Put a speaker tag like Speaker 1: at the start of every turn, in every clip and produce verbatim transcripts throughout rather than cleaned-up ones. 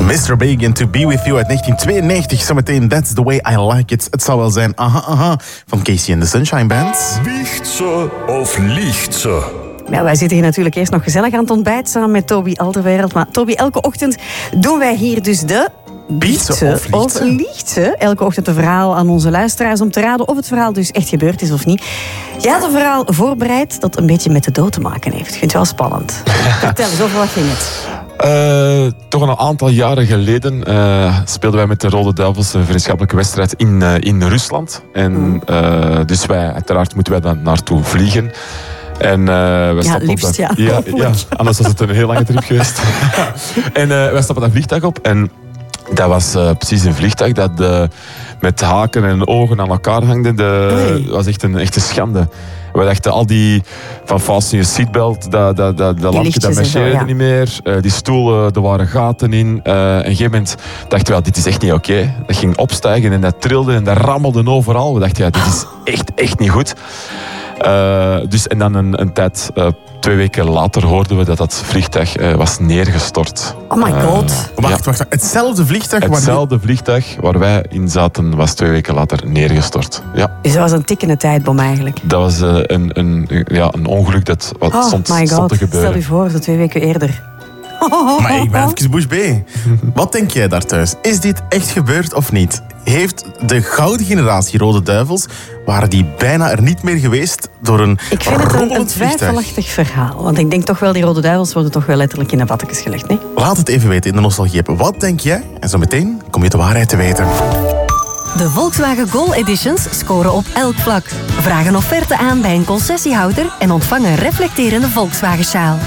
Speaker 1: mister Big and To Be With You uit negentien tweeënnegentig. Zometeen That's The Way I Like It. Het zou wel zijn Aha Aha van Casey and the Sunshine Band.
Speaker 2: Wiegt ze of liegt ze?
Speaker 3: Ja, wij zitten hier natuurlijk eerst nog gezellig aan het ontbijt samen met Toby Alderweireld. Maar Toby, elke ochtend doen wij hier dus de...
Speaker 1: Biecht ze of liegt
Speaker 3: of
Speaker 1: ze?
Speaker 3: liegt ze? Elke ochtend een verhaal aan onze luisteraars om te raden of het verhaal dus echt gebeurd is of niet. Je had een verhaal voorbereid dat een beetje met de dood te maken heeft. Vind je wel spannend? Vertel eens, over wat ging het?
Speaker 4: Uh, toch een aantal jaren geleden uh, speelden wij met de Rode Duivels een vriendschappelijke wedstrijd in, uh, in Rusland. En
Speaker 3: mm.
Speaker 4: uh, dus wij, uiteraard moeten wij daar naartoe vliegen. En, uh, wij
Speaker 3: ja,
Speaker 4: stappen
Speaker 3: liefst,
Speaker 4: op dat,
Speaker 3: ja.
Speaker 4: ja, ja. Anders was het een heel lange trip geweest. En uh, wij stappen dat vliegtuig op en dat was uh, precies een vliegtuig dat uh, met haken en ogen aan elkaar hangde. Dat was echt een echte schande. We dachten, al die van fasten je seatbelt, dat, dat, dat, dat lampje dat marcheerde ja. niet meer. Uh, die stoelen, er waren gaten in. Uh, en op een gegeven moment dachten we, ja, dit is echt niet oké. Okay. Dat ging opstijgen en dat trilde en dat rammelde overal. We dachten, ja, dit is echt, echt niet goed. Uh, dus, en dan een, een tijd, uh, twee weken later, hoorden we dat dat vliegtuig uh, was neergestort.
Speaker 3: Oh my god.
Speaker 1: Uh, wacht, wacht, hetzelfde vliegtuig?
Speaker 4: Hetzelfde
Speaker 1: waar die...
Speaker 4: vliegtuig waar wij in zaten, was twee weken later neergestort. Ja.
Speaker 3: Dus dat was een tikkende tijdbom eigenlijk?
Speaker 4: Dat was uh, een, een, ja, een ongeluk dat wat
Speaker 3: oh
Speaker 4: stond,
Speaker 3: my god.
Speaker 4: stond te gebeuren.
Speaker 3: Stel je voor, zo twee weken eerder.
Speaker 1: Maar ik ben even bush bij. Wat denk jij daar thuis? Is dit echt gebeurd of niet? Heeft de gouden generatie Rode Duivels, waren die bijna er niet meer geweest door een
Speaker 3: Ik vind het een, een twijfelachtig verhaal. Want ik denk toch wel, die Rode Duivels worden toch wel letterlijk in de badjes gelegd, nee?
Speaker 1: Laat het even weten in de Nostalgie-app. Wat denk jij? En zo meteen kom je de waarheid te weten.
Speaker 5: De Volkswagen Gol Editions scoren op elk vlak. Vraag een offerte aan bij een concessiehouder en ontvang een reflecterende Volkswagen-sjaal.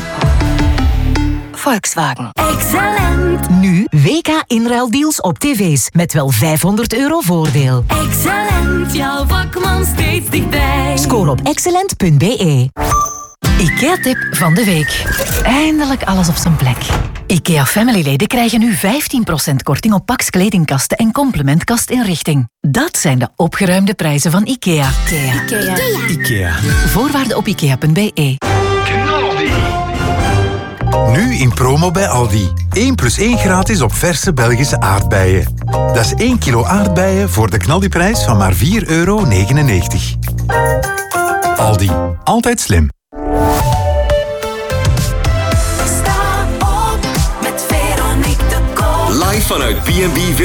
Speaker 5: Volkswagen.
Speaker 6: Excellent.
Speaker 5: Nu W K inruildeals op tv's met wel vijfhonderd euro voordeel.
Speaker 6: Excellent, jouw vakman steeds dichtbij.
Speaker 5: Scoor op excellent punt b e. IKEA-tip van de week. Eindelijk alles op zijn plek. IKEA Family-leden krijgen nu vijftien procent korting op Pax kledingkasten en complementkastinrichting. Dat zijn de opgeruimde prijzen van IKEA. IKEA.
Speaker 6: Ikea.
Speaker 2: Ikea.
Speaker 5: Voorwaarden op ikea punt b e.
Speaker 7: Nu in promo bij Aldi. één plus één gratis op verse Belgische aardbeien. Dat is één kilo aardbeien voor de knaldiprijs van maar vier euro negenennegentig. Aldi. Altijd slim.
Speaker 6: Sta op met Veronique de Kool.
Speaker 2: Live vanuit B en B